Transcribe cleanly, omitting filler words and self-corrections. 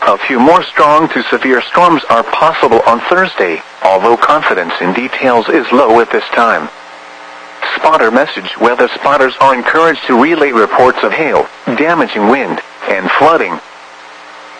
A few more strong to severe storms are possible on Thursday, although confidence in details is low at this time. Spotter message: weather spotters are encouraged to relay reports of hail, damaging wind, and flooding.